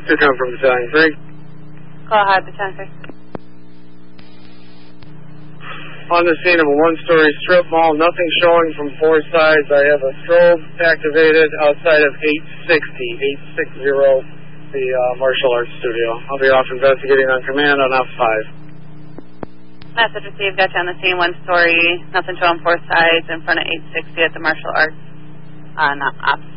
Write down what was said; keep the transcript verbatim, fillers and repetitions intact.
To come from Battalion three. Call ahead, Battalion three. On the scene of a one-story strip mall, nothing showing from four sides. I have a strobe activated outside of eight sixty, eight sixty, the uh, martial arts studio. I'll be off investigating on command on F five. Message received, got you on the scene, one story, nothing showing four sides, in front of eight sixty at the martial arts on uh, F